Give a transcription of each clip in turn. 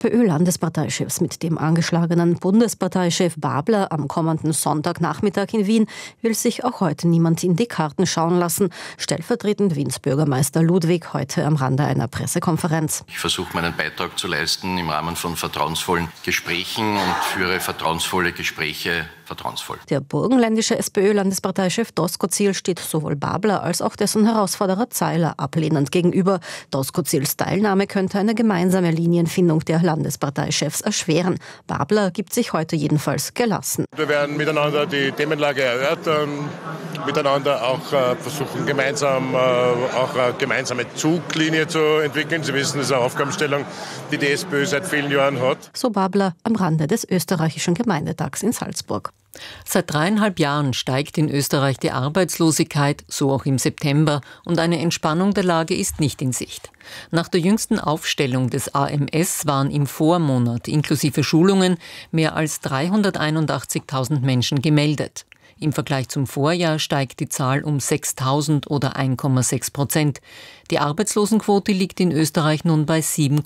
SPÖ-Landesparteichefs mit dem angeschlagenen Bundesparteichef Babler am kommenden Sonntagnachmittag in Wien will sich auch heute niemand in die Karten schauen lassen. Stellvertretend Wiens Bürgermeister Ludwig heute am Rande einer Pressekonferenz. Ich versuche meinen Beitrag zu leisten im Rahmen von vertrauensvollen Gesprächen und führe vertrauensvolle Gespräche vertrauensvoll. Der burgenländische SPÖ-Landesparteichef Doskozil steht sowohl Babler als auch dessen Herausforderer Zeiler ablehnend gegenüber. Doskozils Teilnahme könnte eine gemeinsame Linienfindung der Landesparteichefs erschweren. Babler gibt sich heute jedenfalls gelassen. Wir werden miteinander die Themenlage erörtern, miteinander auch versuchen, gemeinsam auch eine gemeinsame Zuglinie zu entwickeln. Sie wissen, das ist eine Aufgabenstellung, die die SPÖ seit vielen Jahren hat. So Babler am Rande des österreichischen Gemeindetags in Salzburg. Seit 3,5 Jahren steigt in Österreich die Arbeitslosigkeit, so auch im September, und eine Entspannung der Lage ist nicht in Sicht. Nach der jüngsten Aufstellung des AMS waren im Vormonat inklusive Schulungen mehr als 381.000 Menschen gemeldet. Im Vergleich zum Vorjahr steigt die Zahl um 6.000 oder 1,6%. Die Arbeitslosenquote liegt in Österreich nun bei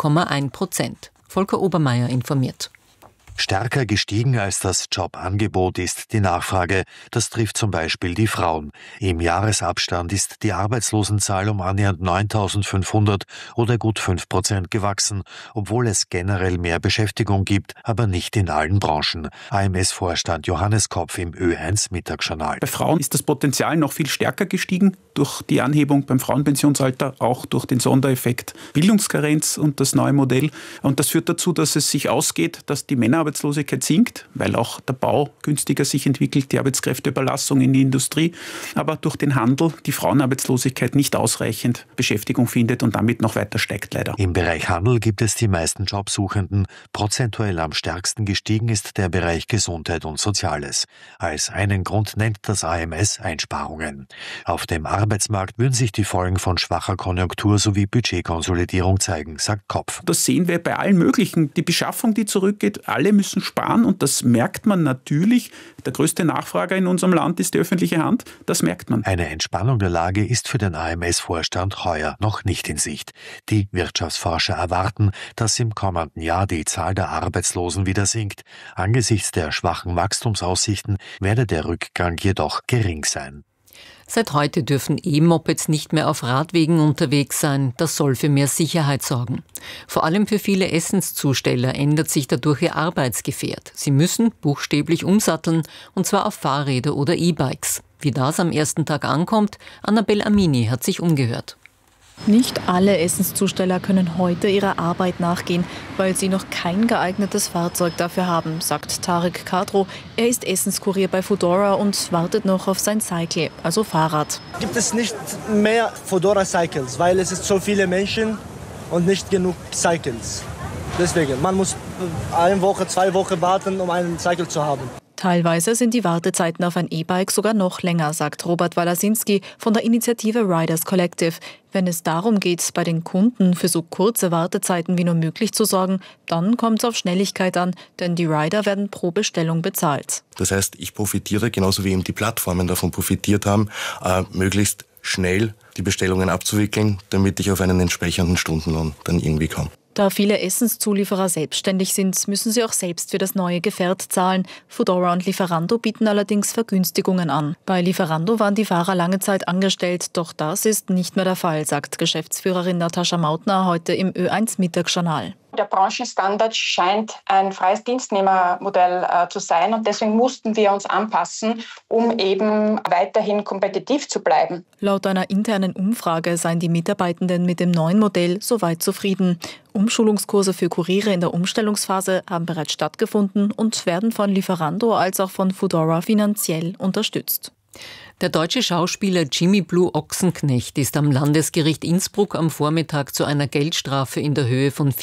7,1%. Volker Obermeier informiert. Stärker gestiegen als das Jobangebot ist die Nachfrage. Das trifft zum Beispiel die Frauen. Im Jahresabstand ist die Arbeitslosenzahl um annähernd 9.500 oder gut 5% gewachsen, obwohl es generell mehr Beschäftigung gibt, aber nicht in allen Branchen. AMS-Vorstand Johannes Kopf im Ö1 Mittagsjournal. Bei Frauen ist das Potenzial noch viel stärker gestiegen durch die Anhebung beim Frauenpensionsalter, auch durch den Sondereffekt Bildungskarenz und das neue Modell. Und das führt dazu, dass es sich ausgeht, dass die Männerarbeitslosigkeit sinkt, weil auch der Bau günstiger sich entwickelt, die Arbeitskräfteüberlassung in die Industrie, aber durch den Handel die Frauenarbeitslosigkeit nicht ausreichend Beschäftigung findet und damit noch weiter steigt leider. Im Bereich Handel gibt es die meisten Jobsuchenden. Prozentuell am stärksten gestiegen ist der Bereich Gesundheit und Soziales. Als einen Grund nennt das AMS Einsparungen. Auf dem Arbeitsmarkt würden sich die Folgen von schwacher Konjunktur sowie Budgetkonsolidierung zeigen, sagt Kopf. Das sehen wir bei allen möglichen. Die Beschaffung, die zurückgeht, alle müssen sparen und das merkt man natürlich. Der größte Nachfrager in unserem Land ist die öffentliche Hand. Das merkt man. Eine Entspannung der Lage ist für den AMS-Vorstand heuer noch nicht in Sicht. Die Wirtschaftsforscher erwarten, dass im kommenden Jahr die Zahl der Arbeitslosen wieder sinkt. Angesichts der schwachen Wachstumsaussichten werde der Rückgang jedoch gering sein. Seit heute dürfen E-Mopeds nicht mehr auf Radwegen unterwegs sein. Das soll für mehr Sicherheit sorgen. Vor allem für viele Essenszusteller ändert sich dadurch ihr Arbeitsgefährt. Sie müssen buchstäblich umsatteln, und zwar auf Fahrräder oder E-Bikes. Wie das am ersten Tag ankommt, Annabel Amini hat sich umgehört. Nicht alle Essenszusteller können heute ihrer Arbeit nachgehen, weil sie noch kein geeignetes Fahrzeug dafür haben, sagt Tarek Kadro. Er ist Essenskurier bei Foodora und wartet noch auf sein Cycle, also Fahrrad. Gibt es nicht mehr Foodora Cycles, weil es ist so viele Menschen und nicht genug Cycles. Deswegen, man muss eine Woche, 2 Wochen warten, um einen Cycle zu haben. Teilweise sind die Wartezeiten auf ein E-Bike sogar noch länger, sagt Robert Walasinski von der Initiative Riders Collective. Wenn es darum geht, bei den Kunden für so kurze Wartezeiten wie nur möglich zu sorgen, dann kommt es auf Schnelligkeit an, denn die Rider werden pro Bestellung bezahlt. Das heißt, ich profitiere, genauso wie eben die Plattformen davon profitiert haben, möglichst schnell die Bestellungen abzuwickeln, damit ich auf einen entsprechenden Stundenlohn dann irgendwie komme. Da viele Essenszulieferer selbstständig sind, müssen sie auch selbst für das neue Gefährt zahlen. Foodora und Lieferando bieten allerdings Vergünstigungen an. Bei Lieferando waren die Fahrer lange Zeit angestellt, doch das ist nicht mehr der Fall, sagt Geschäftsführerin Natascha Mautner heute im Ö1 Mittagsjournal. Der Branchenstandard scheint ein freies Dienstnehmermodell zu sein und deswegen mussten wir uns anpassen, um eben weiterhin kompetitiv zu bleiben. Laut einer internen Umfrage seien die Mitarbeitenden mit dem neuen Modell soweit zufrieden. Umschulungskurse für Kuriere in der Umstellungsphase haben bereits stattgefunden und werden von Lieferando als auch von Foodora finanziell unterstützt. Der deutsche Schauspieler Jimmy Blue Ochsenknecht ist am Landesgericht Innsbruck am Vormittag zu einer Geldstrafe in der Höhe von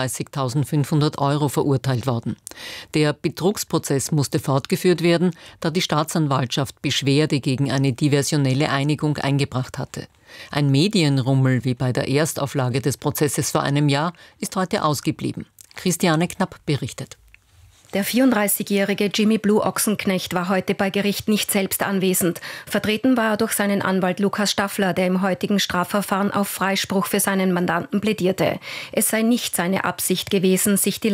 34.500 € verurteilt worden. Der Betrugsprozess musste fortgeführt werden, da die Staatsanwaltschaft Beschwerde gegen eine diversionelle Einigung eingebracht hatte. Ein Medienrummel wie bei der Erstauflage des Prozesses vor einem Jahr ist heute ausgeblieben. Christiane Knapp berichtet. Der 34-jährige Jimmy Blue Ochsenknecht war heute bei Gericht nicht selbst anwesend. Vertreten war er durch seinen Anwalt Lukas Staffler, der im heutigen Strafverfahren auf Freispruch für seinen Mandanten plädierte. Es sei nicht seine Absicht gewesen, sich die